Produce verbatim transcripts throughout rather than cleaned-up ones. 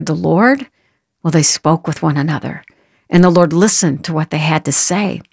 the Lord? Well, they spoke with one another, and the Lord listened to what they had to say.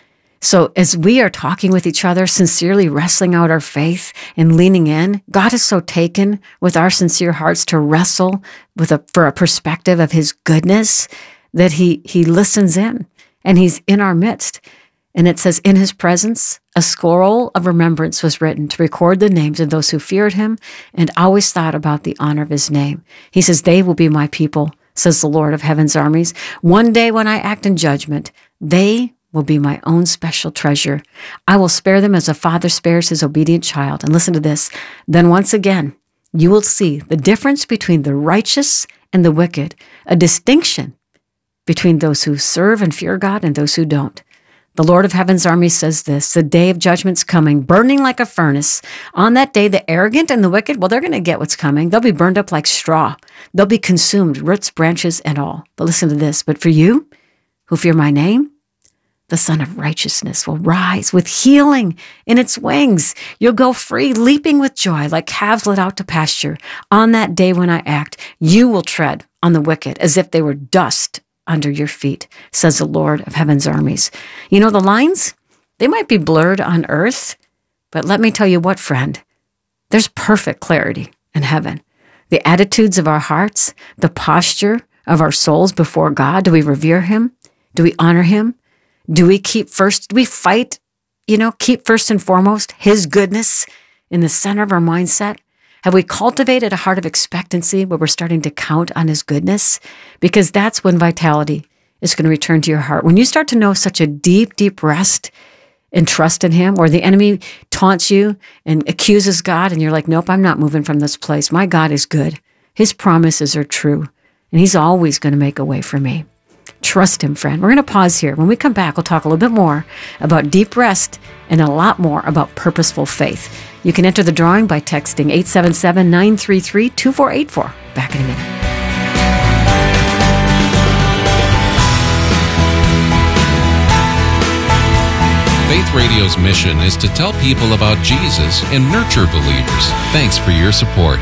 So as we are talking with each other, sincerely wrestling out our faith and leaning in, God is so taken with our sincere hearts to wrestle with a, for a perspective of his goodness that he, he listens in, and he's in our midst. And it says, in his presence, a scroll of remembrance was written to record the names of those who feared him and always thought about the honor of his name. He says, they will be my people, says the Lord of heaven's armies. One day when I act in judgment, they will be my own special treasure. I will spare them as a father spares his obedient child. And listen to this. Then once again, you will see the difference between the righteous and the wicked, a distinction between those who serve and fear God and those who don't. The Lord of heaven's army says this, the day of judgment's coming, burning like a furnace. On that day, the arrogant and the wicked, well, they're going to get what's coming. They'll be burned up like straw. They'll be consumed, roots, branches, and all. But listen to this. But for you who fear my name, the Son of Righteousness will rise with healing in its wings. You'll go free, leaping with joy like calves led out to pasture. On that day when I act, you will tread on the wicked as if they were dust under your feet, says the Lord of heaven's armies. You know, the lines, they might be blurred on earth, but let me tell you what, friend, there's perfect clarity in heaven. The attitudes of our hearts, the posture of our souls before God, do we revere him? Do we honor him? Do we keep first, do we fight, you know, keep first and foremost his goodness in the center of our mindset? Have we cultivated a heart of expectancy where we're starting to count on his goodness? Because that's when vitality is going to return to your heart. When you start to know such a deep, deep rest and trust in him, or the enemy taunts you and accuses God, and you're like, nope, I'm not moving from this place. My God is good. His promises are true, and he's always going to make a way for me. Trust him, friend. We're going to pause here. When we come back, we'll talk a little bit more about deep rest and a lot more about purposeful faith. You can enter the drawing by texting eight seven seven, nine three three, two four eight four. Back in a minute. Faith Radio's mission is to tell people about Jesus and nurture believers. Thanks for your support.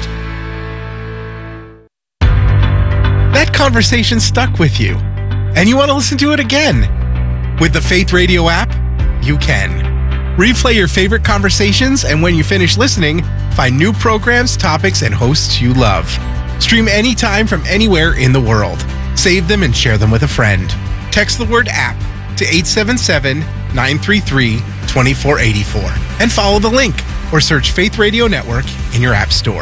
That conversation stuck with you, and you want to listen to it again. With the Faith Radio app, you can. Replay your favorite conversations, and when you finish listening, find new programs, topics, and hosts you love. Stream anytime from anywhere in the world. Save them and share them with a friend. Text the word app to eight seven seven, nine three three, two four eight four and follow the link or search Faith Radio Network in your app store.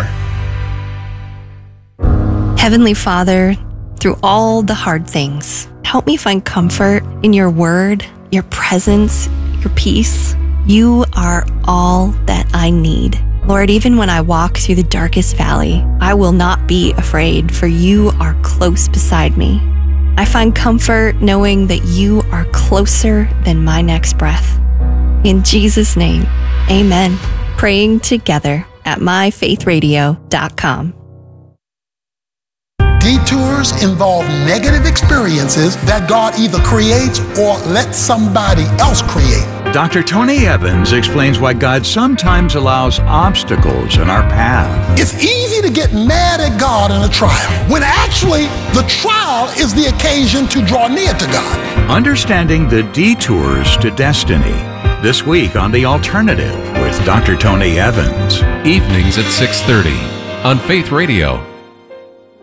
Heavenly Father, through all the hard things, help me find comfort in your word, your presence, your peace. You are all that I need. Lord, even when I walk through the darkest valley, I will not be afraid, for you are close beside me. I find comfort knowing that you are closer than my next breath. In Jesus' name, amen. Praying together at my faith radio dot com. Detours involve negative experiences that God either creates or lets somebody else create. Doctor Tony Evans explains why God sometimes allows obstacles in our path. It's easy to get mad at God in a trial, when actually the trial is the occasion to draw near to God. Understanding the detours to destiny. This week on The Alternative with Doctor Tony Evans. Evenings at six thirty on Faith Radio.